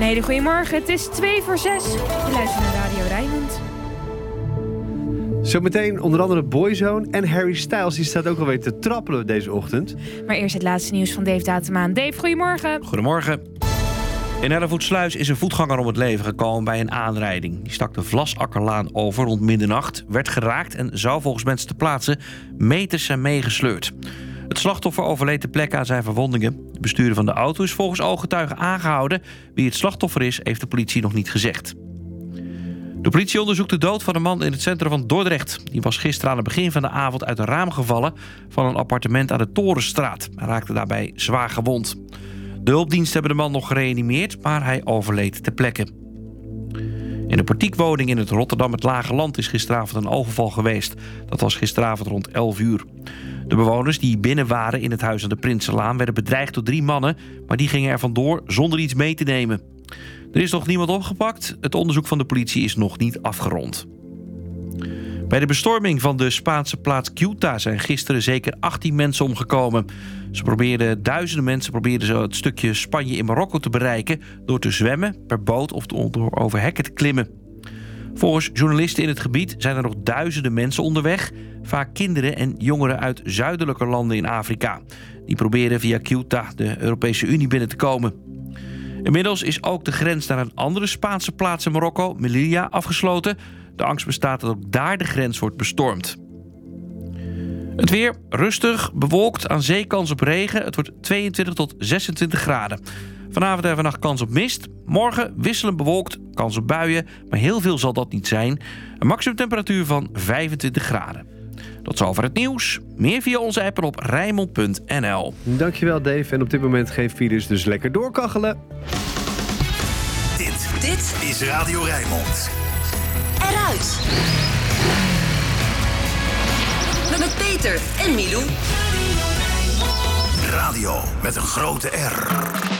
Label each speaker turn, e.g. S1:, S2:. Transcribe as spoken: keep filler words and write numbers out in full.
S1: Een hele goede morgen, het is twee voor zes. Je luistert naar Radio Rijnmond.
S2: Zometeen onder andere Boyzone en Harry Styles. Die staat ook alweer te trappelen deze ochtend.
S1: Maar eerst het laatste nieuws van Dave Datemaan. Dave, goedemorgen.
S3: Goedemorgen. In Hellevoetsluis is een voetganger om het leven gekomen bij een aanrijding. Die stak de Vlasakkerlaan over rond middernacht, werd geraakt en zou volgens mensen ter plaatse meters zijn meegesleurd. Het slachtoffer overleed ter plekke aan zijn verwondingen. De bestuurder van de auto is volgens ooggetuigen aangehouden. Wie het slachtoffer is, heeft de politie nog niet gezegd. De politie onderzoekt de dood van een man in het centrum van Dordrecht. Die was gisteren aan het begin van de avond uit een raam gevallen van een appartement aan de Torenstraat. Hij raakte daarbij zwaar gewond. De hulpdiensten hebben de man nog gereanimeerd, maar hij overleed ter plekke. In een portiekwoning in het Rotterdam het Lage Land is gisteravond een overval geweest. Dat was gisteravond rond elf uur. De bewoners die binnen waren in het huis aan de Prinsenlaan werden bedreigd door drie mannen, maar die gingen er vandoor zonder iets mee te nemen. Er is nog niemand opgepakt. Het onderzoek van de politie is nog niet afgerond. Bij de bestorming van de Spaanse plaats Ceuta zijn gisteren zeker achttien mensen omgekomen. Ze probeerden, duizenden mensen probeerden zo het stukje Spanje in Marokko te bereiken door te zwemmen, per boot of door over hekken te klimmen. Volgens journalisten in het gebied zijn er nog duizenden mensen onderweg, vaak kinderen en jongeren uit zuidelijke landen in Afrika. Die proberen via Ceuta de Europese Unie binnen te komen. Inmiddels is ook de grens naar een andere Spaanse plaats in Marokko, Melilla, afgesloten. De angst bestaat dat ook daar de grens wordt bestormd. Het weer rustig, bewolkt, aan zee kans op regen. Het wordt tweeëntwintig tot zesentwintig graden. Vanavond en vannacht kans op mist. Morgen wisselend bewolkt, kans op buien, maar heel veel zal dat niet zijn. Een maximumtemperatuur van vijfentwintig graden. Tot zover het nieuws. Meer via onze app en op rijnmond punt n l.
S2: Dankjewel Dave. En op dit moment geen files, dus lekker doorkachelen.
S4: Dit, dit is Radio Rijnmond.
S5: Eruit. Met Peter en Milou.
S4: Radio met een grote R.